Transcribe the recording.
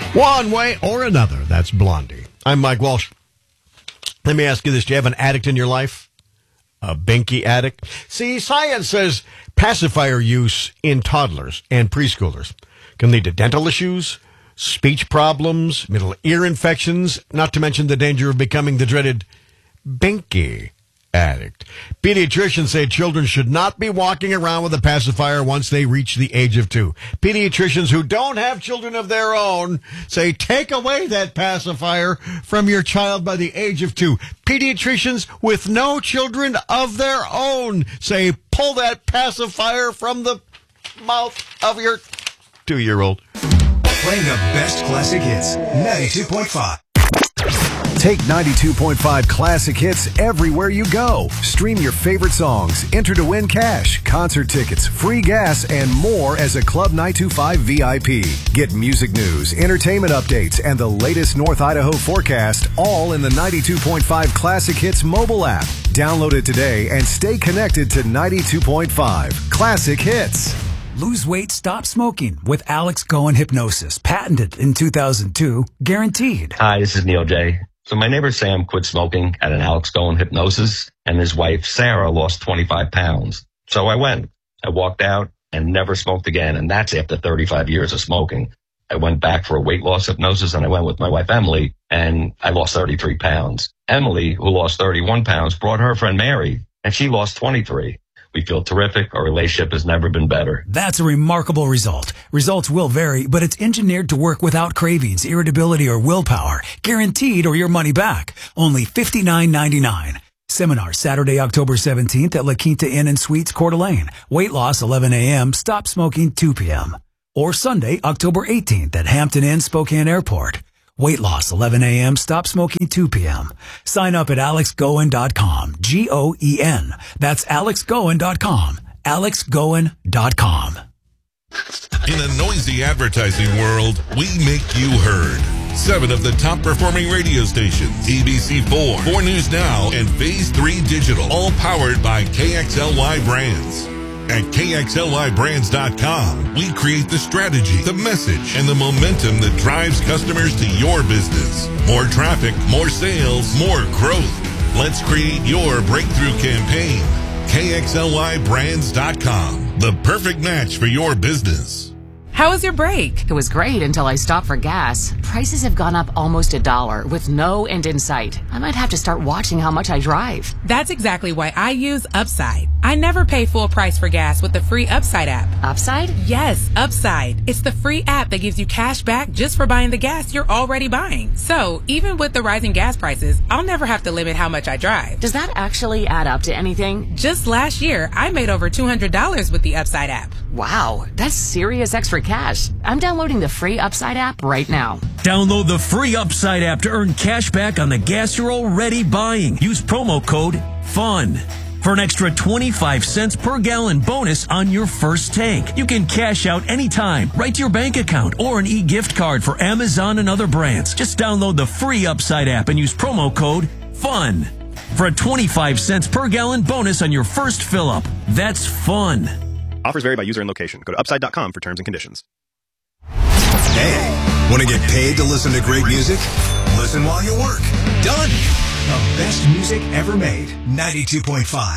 One way or another, that's Blondie. I'm Mike Walsh. Let me ask you this. Do you have an addict in your life? A binky addict? See, science says pacifier use in toddlers and preschoolers can lead to dental issues, speech problems, middle ear infections, not to mention the danger of becoming the dreaded binky addict. Pediatricians say children should not be walking around with a pacifier once they reach the age of 2. Pediatricians who don't have children of their own say take away that pacifier from your child by the age of 2. Pediatricians with no children of their own say pull that pacifier from the mouth of your 2-year-old. Playing the best classic hits, 92.5. Take 92.5 Classic Hits everywhere you go. Stream your favorite songs, enter to win cash, concert tickets, free gas, and more as a Club 925 VIP. Get music news, entertainment updates, and the latest North Idaho forecast all in the 92.5 Classic Hits mobile app. Download it today and stay connected to 92.5 Classic Hits. Lose weight, stop smoking with Alex Goen Hypnosis. Patented in 2002. Guaranteed. Hi, this is Neil J. So my neighbor Sam quit smoking at an Alex Goen Hypnosis, and his wife Sarah lost 25 pounds. So I went. I walked out and never smoked again, and that's after 35 years of smoking. I went back for a weight loss hypnosis, and I went with my wife Emily, and I lost 33 pounds. Emily, who lost 31 pounds, brought her friend Mary, and she lost 23. We feel terrific. Our relationship has never been better. That's a remarkable result. Results will vary, but it's engineered to work without cravings, irritability, or willpower. Guaranteed or your money back. Only $59.99. Seminar Saturday, October 17th at La Quinta Inn and Suites, Coeur d'Alene. Weight loss 11 a.m., stop smoking 2 p.m. Or Sunday, October 18th at Hampton Inn, Spokane Airport. Weight loss 11 a.m., stop smoking 2 p.m. Sign up at alexgoen.com. Goen. That's alexgoen.com. alexgoen.com. In a noisy advertising world, we make you heard. 7 of the top performing radio stations, ABC4, 4 News Now, and Phase 3 Digital, all powered by KXLY Brands. At KXLYBrands.com, we create the strategy, the message, and the momentum that drives customers to your business. More traffic, more sales, more growth. Let's create your breakthrough campaign. KXLYBrands.com, the perfect match for your business. How was your break? It was great until I stopped for gas. Prices have gone up almost $1 with no end in sight. I might have to start watching how much I drive. That's exactly why I use Upside. I never pay full price for gas with the free Upside app. Upside? Yes, Upside. It's the free app that gives you cash back just for buying the gas you're already buying. So, even with the rising gas prices, I'll never have to limit how much I drive. Does that actually add up to anything? Just last year, I made over $200 with the Upside app. Wow, that's serious extra cash. I'm downloading the free Upside app right now. Download the free Upside app to earn cash back on the gas you're already buying. Use promo code FUN for an extra 25 cents per gallon bonus on your first tank. You can cash out anytime, right to your bank account, or an e-gift card for Amazon and other brands. Just download the free Upside app and use promo code FUN for a 25 cents per gallon bonus on your first fill-up. That's fun. Offers vary by user and location. Go to upside.com for terms and conditions. Hey, want to get paid to listen to great music? Listen while you work. Done. The best music ever made. 92.5